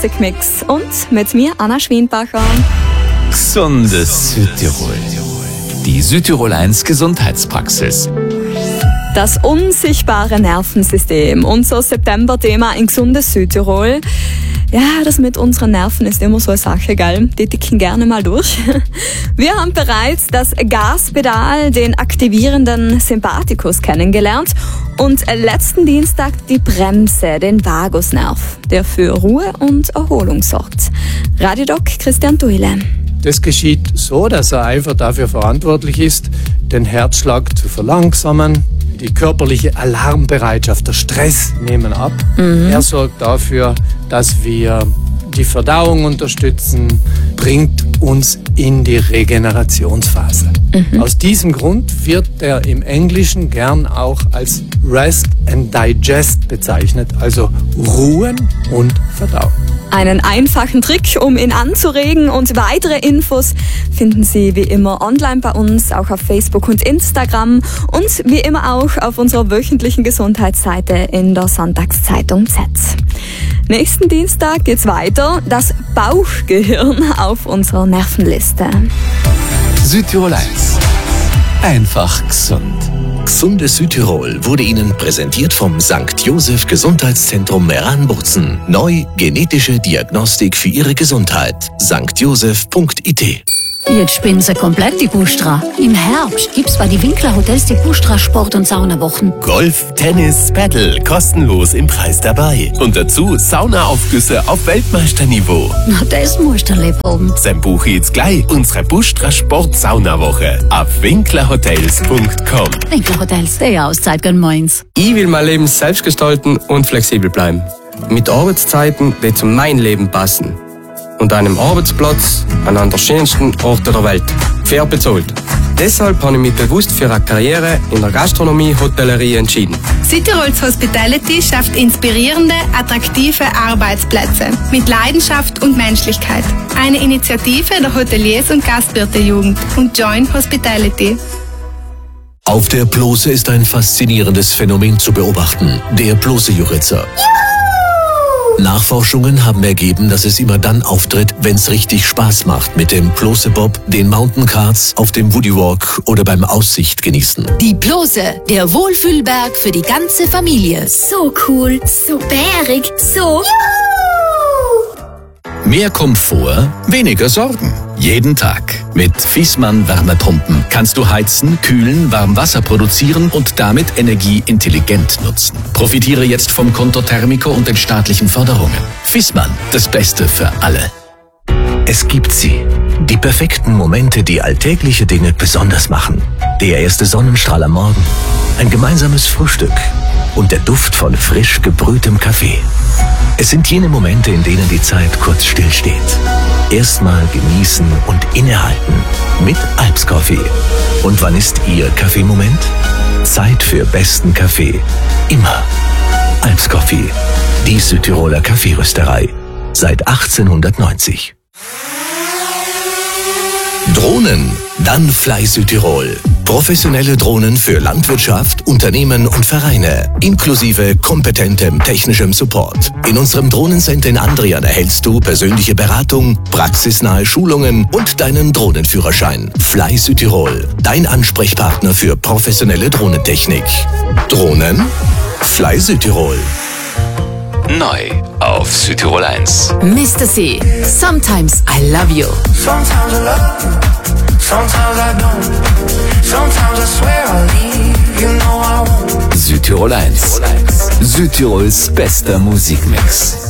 Mix und mit mir Anna Schwienbacher. Gesundes Südtirol. Die Südtirol 1 Gesundheitspraxis. Das unsichtbare Nervensystem, unser September-Thema in Gesundes Südtirol. Ja, das mit unseren Nerven ist immer so eine Sache, gell? Die ticken gerne mal durch. Wir haben bereits das Gaspedal, den aktivierenden Sympathikus kennengelernt und letzten Dienstag die Bremse, den Vagusnerv, der für Ruhe und Erholung sorgt. Radiodoc Christian Duile. Das geschieht so, dass er einfach dafür verantwortlich ist, den Herzschlag zu verlangsamen. Die körperliche Alarmbereitschaft, der Stress nehmen ab. Er sorgt dafür, dass wir die Verdauung unterstützen, bringt uns in die Regenerationsphase. Aus diesem Grund wird er im Englischen gern auch als Rest and Digest bezeichnet, also Ruhen und Verdauen. Einen einfachen Trick, um ihn anzuregen, und weitere Infos finden Sie wie immer online bei uns, auch auf Facebook und Instagram und wie immer auch auf unserer wöchentlichen Gesundheitsseite in der Sonntagszeitung Z. Nächsten Dienstag geht's weiter, das Bauchgehirn auf unserer Nervenliste. Südtirol 1. Einfach gesund. Gesundes Südtirol wurde Ihnen präsentiert vom St. Joseph Gesundheitszentrum Meran-Bozen. Neu genetische Diagnostik für Ihre Gesundheit. stjoseph.it. Jetzt spinnen sie komplett die Bustra. Im Herbst gibt's bei die Winkler Hotels die Bustra Sport- und Saunawochen. Golf, Tennis, Paddle, kostenlos im Preis dabei. Und dazu Saunaaufgüsse auf Weltmeisterniveau. Na, das musst du erleben. Sein Buch jetzt gleich unsere Bustra Sport-Saunawoche auf winklerhotels.com. Winkler Hotels, die Auszeit gönn meins. Ich will mein Leben selbst gestalten und flexibel bleiben. Mit Arbeitszeiten, die zu meinem Leben passen. Und einem Arbeitsplatz an einem der schönsten Orte der Welt. Fair bezahlt. Deshalb habe ich mich bewusst für eine Karriere in der Gastronomie-Hotellerie entschieden. Südtirols Hospitality schafft inspirierende, attraktive Arbeitsplätze mit Leidenschaft und Menschlichkeit. Eine Initiative der Hoteliers und Gastwirtejugend und Join Hospitality. Auf der Plose ist ein faszinierendes Phänomen zu beobachten. Der Plose-Juritzer. Nachforschungen haben ergeben, dass es immer dann auftritt, wenn es richtig Spaß macht mit dem Plose-Bob, den Mountaincards, auf dem Woody Walk oder beim Aussicht genießen. Die Plose, der Wohlfühlberg für die ganze Familie. So cool, so bärig, so... Mehr Komfort, weniger Sorgen. Jeden Tag. Mit Viessmann Wärmepumpen kannst du heizen, kühlen, Warmwasser produzieren und damit Energie intelligent nutzen. Profitiere jetzt vom Konto Thermico und den staatlichen Förderungen. Viessmann, das Beste für alle. Es gibt sie. Die perfekten Momente, die alltägliche Dinge besonders machen. Der erste Sonnenstrahl am Morgen, ein gemeinsames Frühstück und der Duft von frisch gebrühtem Kaffee. Es sind jene Momente, in denen die Zeit kurz stillsteht. Erstmal genießen und innehalten mit Alps Coffee. Und wann ist Ihr Kaffeemoment? Zeit für besten Kaffee. Immer. Alps Coffee, die Südtiroler Kaffeerösterei. Seit 1890. Drohnen, dann Fly Südtirol. Professionelle Drohnen für Landwirtschaft, Unternehmen und Vereine, inklusive kompetentem technischem Support. In unserem Drohnencenter in Andrian erhältst du persönliche Beratung, praxisnahe Schulungen und deinen Drohnenführerschein. Fly Südtirol, dein Ansprechpartner für professionelle Drohnentechnik. Drohnen? Fly Südtirol. Neu auf Südtirol 1. Mr. C. Sometimes I love you. Sometimes I love you, sometimes I don't. Sometimes I swear I'll leave, you know I won't. Südtirol 1. Südtirols bester Musikmix.